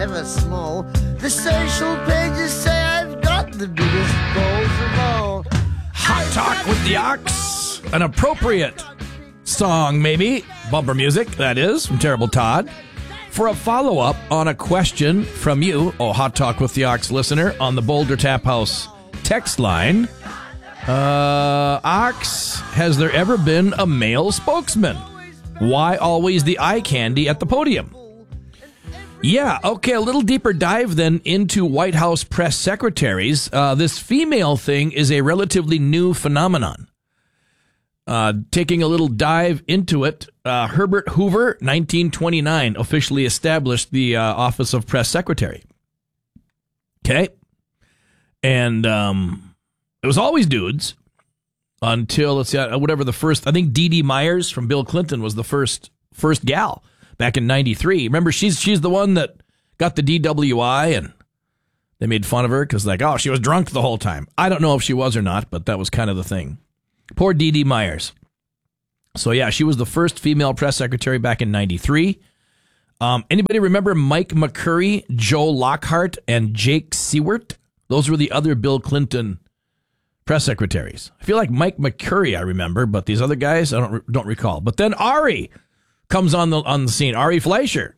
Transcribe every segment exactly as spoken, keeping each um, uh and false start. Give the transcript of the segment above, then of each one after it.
ever small. The social pages say I've got the biggest balls of all. Hot Talk with the Ox. An appropriate song, maybe. Bumper music, that is, from Terrible Todd. For a follow-up on a question from you, oh, Hot Talk with the Ox listener, on the Boulder Tap House text line. Uh, Ox, has there ever been a male spokesman? Why always the eye candy at the podium? Yeah, okay, a little deeper dive then into White House press secretaries. Uh, this female thing is a relatively new phenomenon. Uh, taking a little dive into it, uh, Herbert Hoover, nineteen twenty-nine, officially established the uh, office of press secretary. Okay? And um, it was always dudes until, let's see, whatever the first, I think Dee Dee Myers from Bill Clinton was the first first gal. Back in ninety-three. Remember, she's she's the one that got the D W I, and they made fun of her because, like, oh, she was drunk the whole time. I don't know if she was or not, but that was kind of the thing. Poor Dee Dee Myers. So, yeah, she was the first female press secretary back in ninety-three. Um, anybody remember Mike McCurry, Joe Lockhart, and Jake Seward? Those were the other Bill Clinton press secretaries. I feel like Mike McCurry I remember, but these other guys I don't don't recall. But then Ari comes on the on the scene. Ari Fleischer.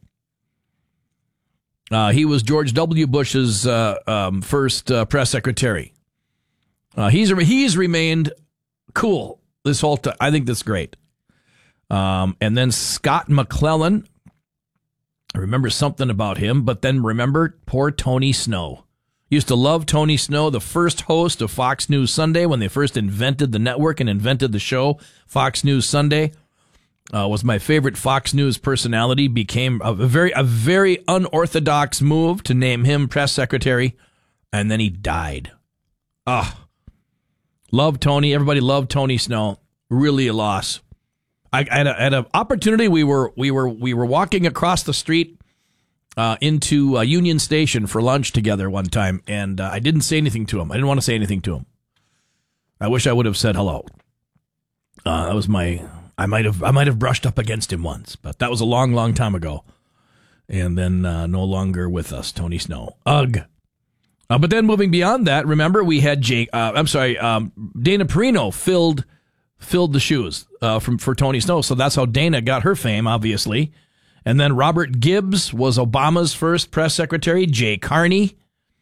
Uh, he was George W. Bush's uh, um, first uh, press secretary. Uh, he's he's remained cool this whole time. I think that's great. Um, and then Scott McClellan. I remember something about him, but then remember poor Tony Snow. Used to love Tony Snow, the first host of Fox News Sunday when they first invented the network and invented the show Fox News Sunday. Uh, was my favorite Fox News personality, became a very a very unorthodox move to name him press secretary, and then he died. Ah, love Tony. Everybody loved Tony Snow. Really a loss. I, I had a, had an opportunity. We were we were we were walking across the street uh, into uh, Union Station for lunch together one time, and uh, I didn't say anything to him. I didn't want to say anything to him. I wish I would have said hello. Uh, that was my. I might have I might have brushed up against him once, but that was a long, long time ago. And then uh, no longer with us, Tony Snow. Ugh. Uh, but then moving beyond that, remember we had Jake. Uh, I'm sorry, um, Dana Perino filled filled the shoes uh, from for Tony Snow, so that's how Dana got her fame, obviously. And then Robert Gibbs was Obama's first press secretary. Jay Carney,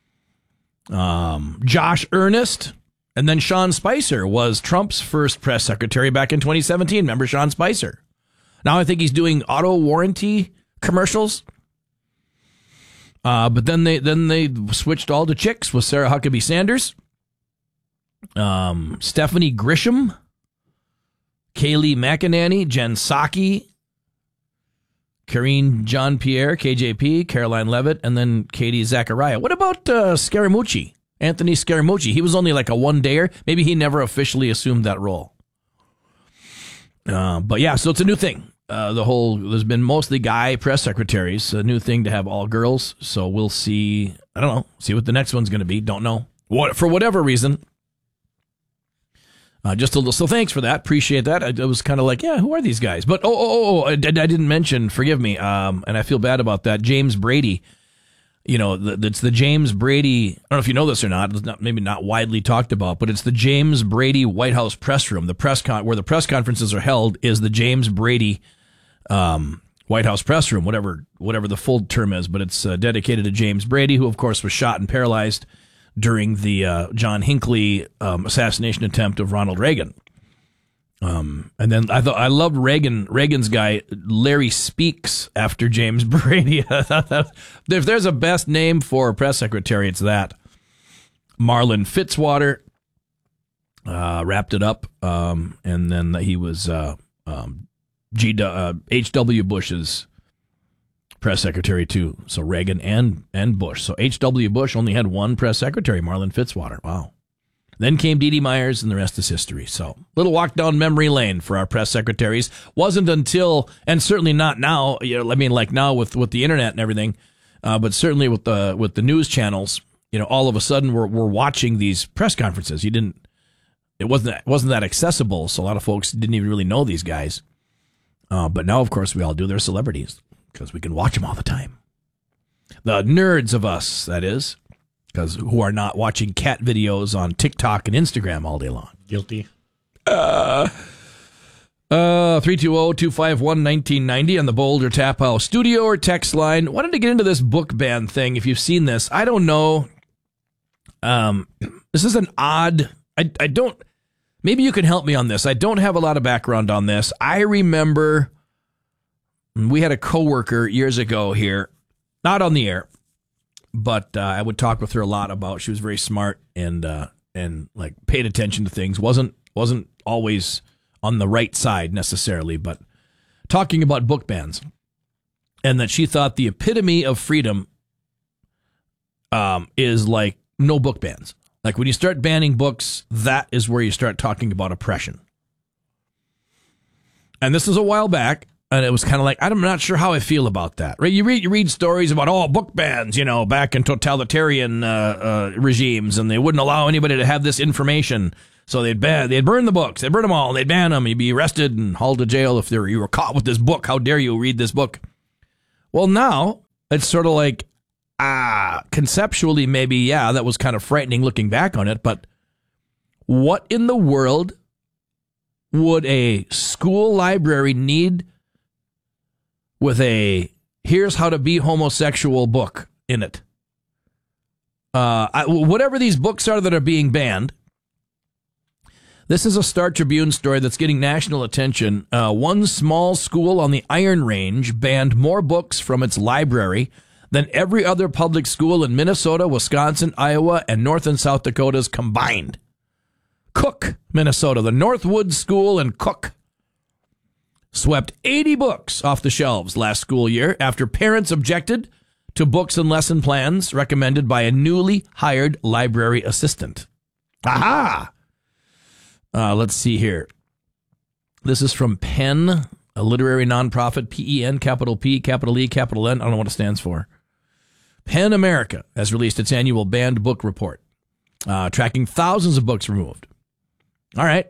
um, Josh Earnest. And then Sean Spicer was Trump's first press secretary back in twenty seventeen. Remember Sean Spicer? Now I think he's doing auto warranty commercials. Uh, but then they then they switched all to chicks with Sarah Huckabee Sanders, um, Stephanie Grisham, Kayleigh McEnany, Jen Psaki, Karine Jean-Pierre, K J P, Caroline Levitt, and then Katie Zachariah. What about uh, Scaramucci? Anthony Scaramucci. He was only like a one-dayer. Maybe he never officially assumed that role. Uh, but yeah, so it's a new thing. Uh, the whole, there's been mostly guy press secretaries. A new thing to have all girls. So we'll see. I don't know. See what the next one's going to be. Don't know. What for whatever reason. Uh, just a little. So thanks for that. Appreciate that. I, I was kind of like, yeah, who are these guys? But oh, oh, oh, oh I, I didn't mention. Forgive me. Um, and I feel bad about that. James Brady. You know, the, it's the James Brady, I don't know if you know this or not, it's not maybe not widely talked about, but it's the James Brady White House press room. The press con, where the press conferences are held is the James Brady um, White House press room, whatever whatever the full term is, but it's uh, dedicated to James Brady, who, of course, was shot and paralyzed during the uh, John Hinckley um, assassination attempt of Ronald Reagan. Um, and then I thought I loved Reagan. Reagan's guy Larry Speaks after James Brady. If there's a best name for a press secretary, it's that. Marlon Fitzwater uh, wrapped it up, um, and then he was uh, um, G, uh, H W Bush's press secretary too. So Reagan and and Bush. So H W Bush only had one press secretary, Marlon Fitzwater. Wow. Then came Dee Dee Myers, and the rest is history. So, little walk down memory lane for our press secretaries. Wasn't until, and certainly not now. You know, I mean, like now with, with the internet and everything, uh, but certainly with the with the news channels. You know, all of a sudden we're we're watching these press conferences. You didn't, it wasn't it wasn't that accessible, so a lot of folks didn't even really know these guys. Uh, but now, of course, we all do. They're celebrities because we can watch them all the time. The nerds of us, that is, because who are not watching cat videos on TikTok and Instagram all day long. Guilty. Uh, uh, three two zero, two five one, one nine nine zero on the Boulder Tap House studio or text line. Wanted to get into this book ban thing, if you've seen this. I don't know. Um, this is an odd... I, I don't... Maybe you can help me on this. I don't have a lot of background on this. I remember we had a coworker years ago here, not on the air, but uh, I would talk with her a lot about. She was very smart and uh, and like paid attention to things. wasn't wasn't always on the right side necessarily, but talking about book bans, and that she thought the epitome of freedom um, is like no book bans. Like when you start banning books, that is where you start talking about oppression. And this is a while back, and it was kind of like, I'm not sure how I feel about that. Right? You read you read stories about, oh, book bans, you know, back in totalitarian uh, uh, regimes, and they wouldn't allow anybody to have this information. So they'd ban, they'd burn the books, they'd burn them all, they'd ban them, you'd be arrested and hauled to jail if they were, you were caught with this book. How dare you read this book? Well, now it's sort of like, Ah, conceptually, maybe, yeah, that was kind of frightening looking back on it, but what in the world would a school library need with a here's how to be homosexual book in it? Uh, I, whatever these books are that are being banned, this is a Star Tribune story that's getting national attention. Uh, one small school on the Iron Range banned more books from its library than every other public school in Minnesota, Wisconsin, Iowa, and North and South Dakotas combined. Cook, Minnesota, the Northwood School in Cook, swept eighty books off the shelves last school year after parents objected to books and lesson plans recommended by a newly hired library assistant. Aha! Uh, let's see here. This is from Penn, a literary nonprofit, P E N, capital P, capital E, capital N. I don't know what it stands for. PEN America has released its annual banned book report, uh, tracking thousands of books removed. All right.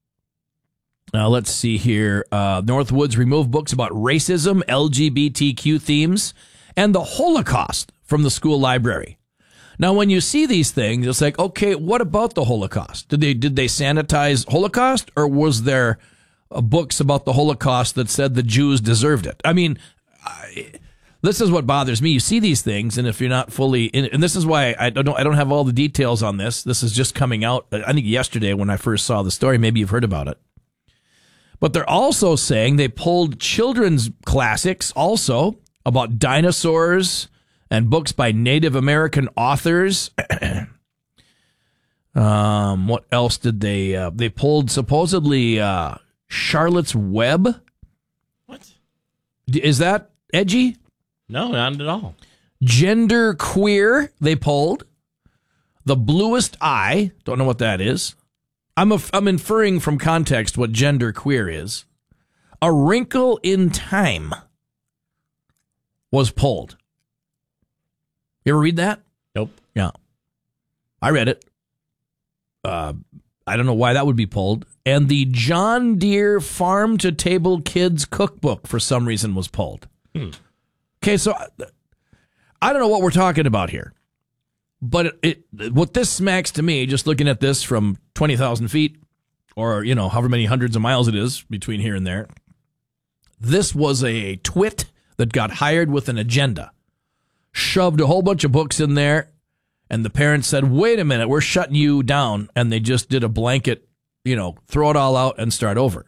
Now, let's see here. Uh, Northwoods removed books about racism, L G B T Q themes, and the Holocaust from the school library. Now, when you see these things, it's like, okay, what about the Holocaust? Did they did they sanitize Holocaust, or was there uh, books about the Holocaust that said the Jews deserved it? I mean, I, this is what bothers me. You see these things, and if you're not fully in, and this is why I don't I don't have all the details on this. This is just coming out, I think, yesterday when I first saw the story. Maybe you've heard about it. But they're also saying they pulled children's classics also about dinosaurs and books by Native American authors. um, what else did they? Uh, they pulled supposedly uh, Charlotte's Web. What? Is that edgy? No, not at all. Gender Queer, they pulled. The Bluest Eye, don't know what that is. I'm a, I'm inferring from context what gender queer is. A Wrinkle in Time was pulled. You ever read that? Nope. Yeah. I read it. Uh, I don't know why that would be pulled. And the John Deere Farm to Table Kids Cookbook, for some reason, was pulled. Hmm. Okay, so I don't know what we're talking about here. But it, it what this smacks to me, just looking at this from twenty thousand feet, or, you know, however many hundreds of miles it is between here and there, this was a twit that got hired with an agenda, shoved a whole bunch of books in there, and the parents said, wait a minute, we're shutting you down, and they just did a blanket, you know, throw it all out and start over.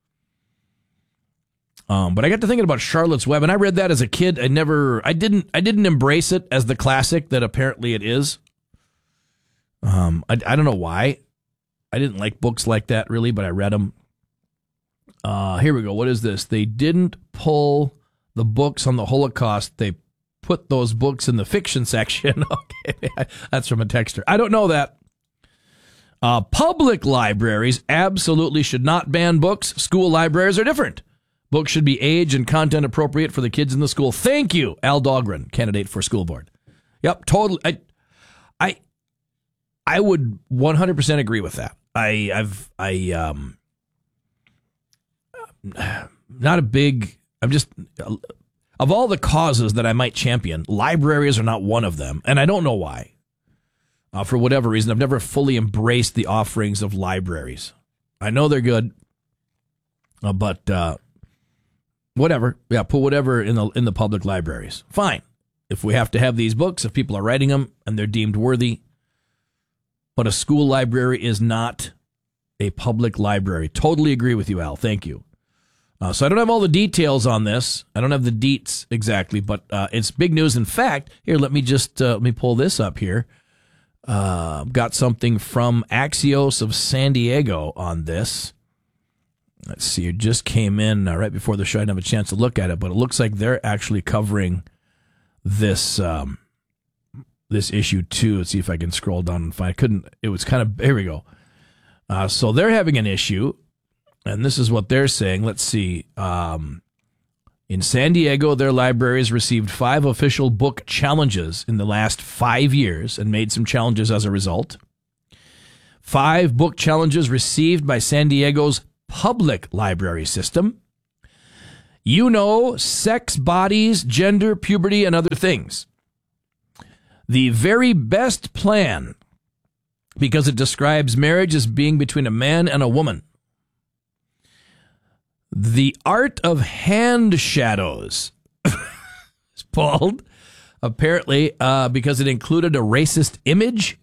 Um, but I got to thinking about Charlotte's Web, and I read that as a kid. I never, I didn't, I didn't embrace it as the classic that apparently it is. Um, I, I don't know why. I didn't like books like that really, but I read them. Uh, here we go. What is this? They didn't pull the books on the Holocaust. They put those books in the fiction section. Okay, that's from a texter. I don't know that. Uh, public libraries absolutely should not ban books. School libraries are different. Books should be age and content appropriate for the kids in the school. Thank you, Al Dahlgren, candidate for school board. Yep, totally. I, I, I would one hundred percent agree with that. I, I've, I, um, not a big. I'm just. of all the causes that I might champion, libraries are not one of them, and I don't know why. Uh, for whatever reason, I've never fully embraced the offerings of libraries. I know they're good, uh, but uh, whatever. Yeah, put whatever in the in the public libraries. Fine. If we have to have these books, if people are writing them and they're deemed worthy. But a school library is not a public library. Totally agree with you, Al. Thank you. Uh, so I don't have all the details on this. I don't have the deets exactly, but uh, it's big news. In fact, here, let me just uh, let me pull this up here. Uh, got something from Axios of San Diego on this. Let's see. It just came in uh, right before the show. I didn't have a chance to look at it, but it looks like they're actually covering this um, this issue too. Let's see if I can scroll down and find. I couldn't. It was kind of. Here we go. Uh, so they're having an issue. And this is what they're saying. Let's see. Um, in San Diego, their libraries received five official book challenges in the last five years and made some challenges as a result. Five book challenges received by San Diego's public library system. You know, sex, bodies, gender, puberty, and other things. The Very Best Plan, because it describes marriage as being between a man and a woman. The Art of Hand Shadows. It's pulled, apparently, uh, because it included a racist image.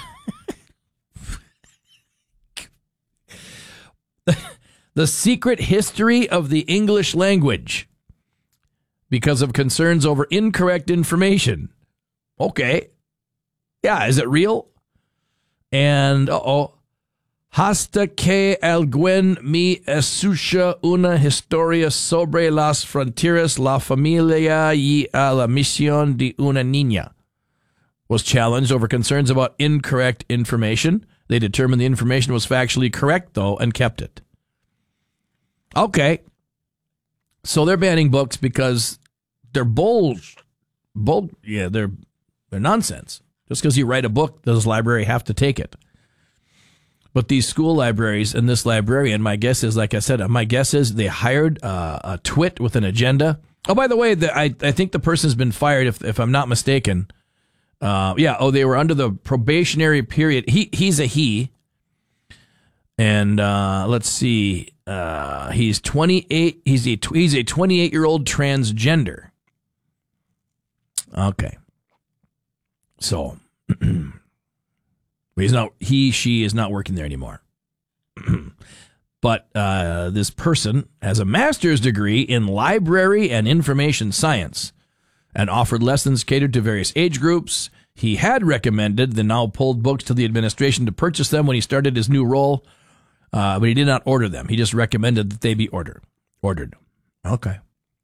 The Secret History of the English Language, because of concerns over incorrect information. Okay. Yeah, is it real? And, uh-oh. Hasta que alguien me escucha una historia sobre las fronteras, la familia y a la misión de una niña, was challenged over concerns about incorrect information. They determined the information was factually correct, though, and kept it. Okay. So they're banning books because they're bull, bull, yeah, they're, they're nonsense. Just because you write a book, does the library have to take it? But these school libraries and this librarian, my guess is, like I said, my guess is they hired uh, a twit with an agenda. Oh, by the way, the, I I think the person's been fired, if if I'm not mistaken. Uh, yeah. Oh, they were under the probationary period. He he's a he, and uh, let's see. Uh, he's twenty-eight. He's a he's a twenty-eight year old transgender. Okay. So. He's not. He, she is not working there anymore. But uh, this person has a master's degree in library and information science and offered lessons catered to various age groups. He had recommended the now pulled books to the administration to purchase them when he started his new role, uh, but he did not order them. He just recommended that they be ordered. Ordered. Okay.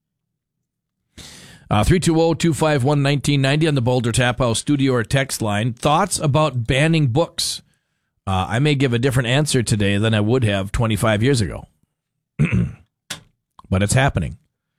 Uh, three two zero, two five one, one nine nine zero on the Boulder Tap House studio or text line. Thoughts about banning books? Uh, I may give a different answer today than I would have twenty-five years ago. But it's happening.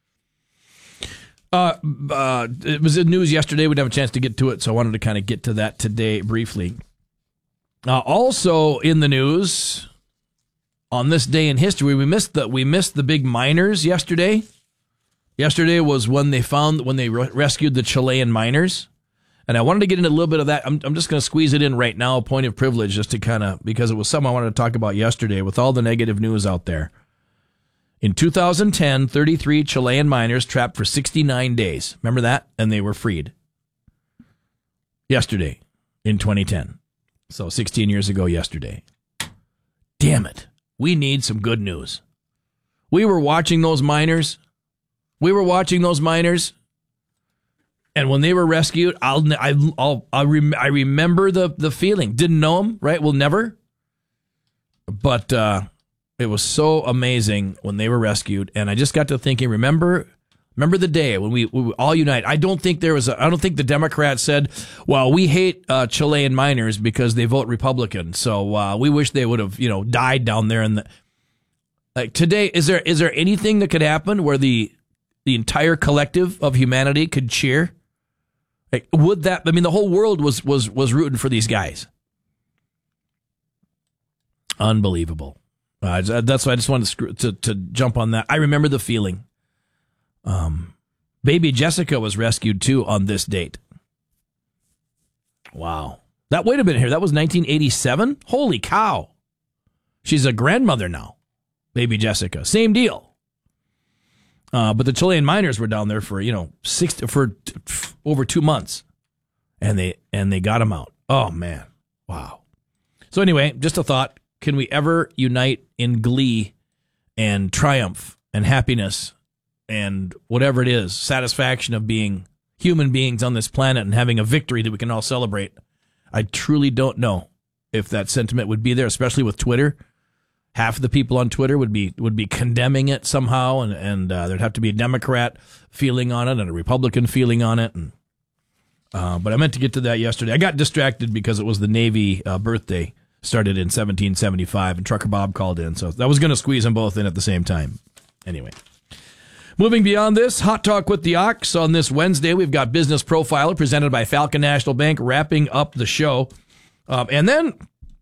Uh, uh, it was in news yesterday. We didn't have a chance to get to it, so I wanted to kind of get to that today briefly. Uh, also in the news, on this day in history, we missed the, we missed the big miners yesterday. Yesterday was when they found, when they re- rescued the Chilean miners. And I wanted to get into a little bit of that. I'm, I'm just going to squeeze it in right now, a point of privilege, just to kind of, because it was something I wanted to talk about yesterday with all the negative news out there. In two thousand ten, thirty-three Chilean miners trapped for sixty-nine days. Remember that? And they were freed. Yesterday, in twenty ten. So sixteen years ago yesterday. Damn it. We need some good news. We were watching those miners. We were watching those miners, and when they were rescued, I'll I, I'll, I, rem, I remember the the feeling. Didn't know them, right? We'll never. But uh, it was so amazing when they were rescued, and I just got to thinking. Remember, remember the day when we, we all unite. I don't think there was. A, I don't think the Democrats said, "Well, we hate uh, Chilean miners because they vote Republican, so uh, we wish they would have, you know, died down there." In the like today, is there is there anything that could happen where the The entire collective of humanity could cheer? Like, would that? I mean, the whole world was was was rooting for these guys. Unbelievable. Uh, that's why I just wanted to, to to jump on that. I remember the feeling. Um, Baby Jessica was rescued, too, on this date. Wow. That would have been here. That was nineteen eighty-seven? Holy cow. She's a grandmother now, baby Jessica. Same deal. Uh, but the Chilean miners were down there for, you know, six for t- over two months. And they and they got them out. Oh, man. Wow. So anyway, just a thought. Can we ever unite in glee and triumph and happiness and whatever it is, satisfaction of being human beings on this planet and having a victory that we can all celebrate? I truly don't know if that sentiment would be there, especially with Twitter. Half of the people on Twitter would be would be condemning it somehow, and, and uh, there'd have to be a Democrat feeling on it and a Republican feeling on it. And uh, but I meant to get to that yesterday. I got distracted because it was the Navy uh, birthday, started in seventeen seventy-five, and Trucker Bob called in. So I was going to squeeze them both in at the same time. Anyway. Moving beyond this, Hot Talk with the Ox. On this Wednesday, we've got Business Profiler presented by Falcon National Bank wrapping up the show. Um, and then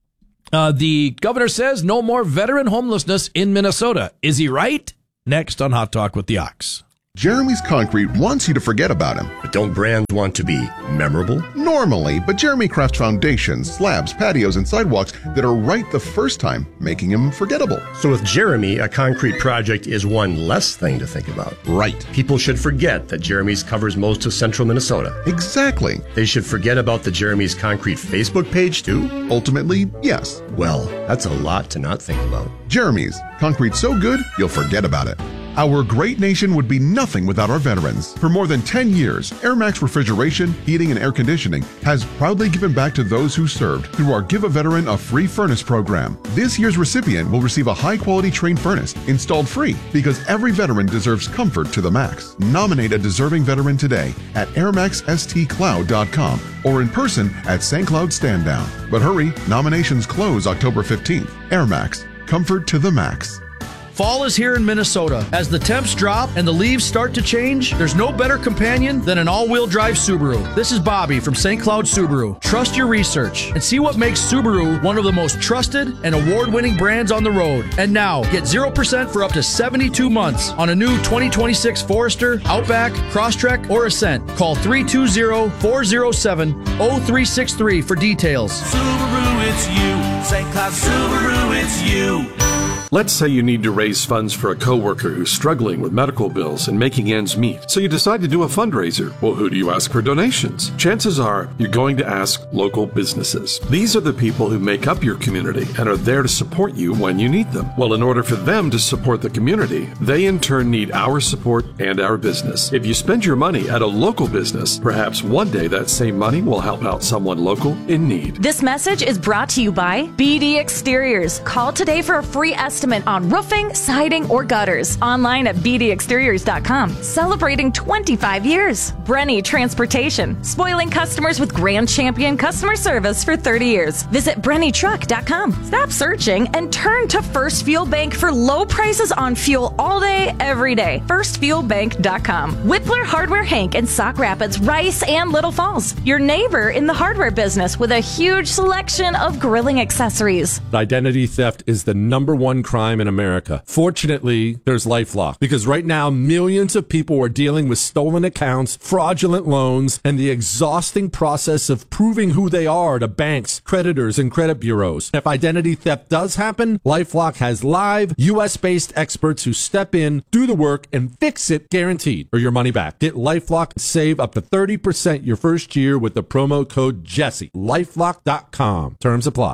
uh, the governor says no more veteran homelessness in Minnesota. Is he right? Next on Hot Talk with the Ox. Jeremy's Concrete wants you to forget about him. But don't brands want to be memorable? Normally, but Jeremy crafts foundations, slabs, patios, and sidewalks that are right the first time, making him forgettable. So with Jeremy, a concrete project is one less thing to think about. Right. People should forget that Jeremy's covers most of central Minnesota. Exactly. They should forget about the Jeremy's Concrete Facebook page, too? Ultimately, yes. Well, that's a lot to not think about. Jeremy's Concrete so good, you'll forget about it. Our great nation would be nothing without our veterans. For more than ten years, AirMax Refrigeration, Heating, and Air Conditioning has proudly given back to those who served through our Give a Veteran a Free Furnace program. This year's recipient will receive a high-quality trained furnace installed free because every veteran deserves comfort to the max. Nominate a deserving veteran today at air max s t cloud dot com or in person at Saint Cloud Stand Down. But hurry, nominations close October fifteenth. AirMax, comfort to the max. Fall is here in Minnesota. As the temps drop and the leaves start to change, there's no better companion than an all-wheel drive Subaru. This is Bobby from Saint Cloud Subaru. Trust your research and see what makes Subaru one of the most trusted and award-winning brands on the road. And now, get zero percent for up to seventy-two months on a new twenty twenty-six Forester, Outback, Crosstrek, or Ascent. Call three two zero, four zero seven, zero three six three for details. Subaru, it's you. Saint Cloud Subaru, it's you. Let's say you need to raise funds for a coworker who's struggling with medical bills and making ends meet. So you decide to do a fundraiser. Well, who do you ask for donations? Chances are you're going to ask local businesses. These are the people who make up your community and are there to support you when you need them. Well, in order for them to support the community, they in turn need our support and our business. If you spend your money at a local business, perhaps one day that same money will help out someone local in need. This message is brought to you by B D Exteriors. Call today for a free estimate on roofing, siding, or gutters. Online at b d exteriors dot com. Celebrating twenty-five years. Brenny Transportation. Spoiling customers with Grand Champion customer service for thirty years. Visit brenny truck dot com. Stop searching and turn to First Fuel Bank for low prices on fuel all day, every day. first fuel bank dot com. Whippler Hardware Hank in Sauk Rapids, Rice, and Little Falls. Your neighbor in the hardware business with a huge selection of grilling accessories. Identity theft is the number one crime in America. Fortunately, there's LifeLock, because right now millions of people are dealing with stolen accounts, fraudulent loans, and the exhausting process of proving who they are to banks, creditors, and credit bureaus. If identity theft does happen, LifeLock has live U S based experts who step in, do the work, and fix it guaranteed, or your money back. Get LifeLock and save up to thirty percent your first year with the promo code Jesse. lifelock dot com. Terms apply.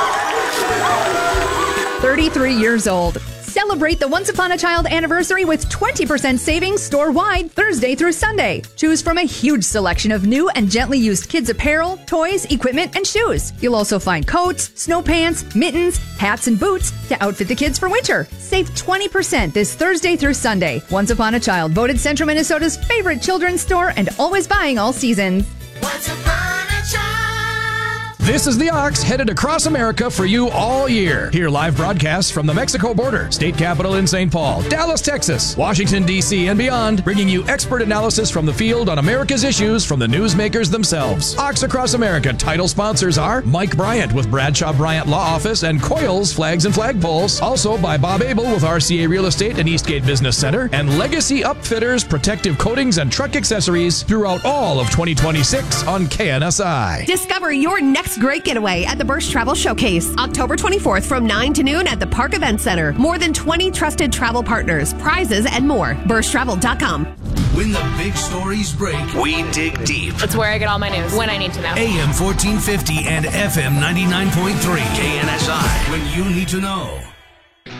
thirty-three years old. Celebrate the Once Upon a Child anniversary with twenty percent savings store-wide Thursday through Sunday. Choose from a huge selection of new and gently used kids apparel, toys, equipment, and shoes. You'll also find coats, snow pants, mittens, hats, and boots to outfit the kids for winter. Save twenty percent this Thursday through Sunday. Once Upon a Child, voted Central Minnesota's favorite children's store and always buying all seasons. Once upon a child. This is the Ox, headed across America for you all year. Hear live broadcasts from the Mexico border, state capital in Saint Paul, Dallas, Texas, Washington, D C, and beyond, bringing you expert analysis from the field on America's issues from the newsmakers themselves. Ox Across America title sponsors are Mike Bryant with Bradshaw Bryant Law Office and Coils Flags and Flagpoles. Also by Bob Abel with R C A Real Estate and Eastgate Business Center, and Legacy Upfitters, protective coatings and truck accessories throughout all of twenty twenty-six on K N S I. Discover your next great getaway at the Bursch Travel Showcase, October twenty-fourth from nine to noon at the Park Event Center. More than twenty trusted travel partners, prizes, and more. bursch travel dot com. When the big stories break, we dig deep. It's where I get all my news when I need to know. A M fourteen fifty and F M ninety-nine point three K N S I, when you need to know.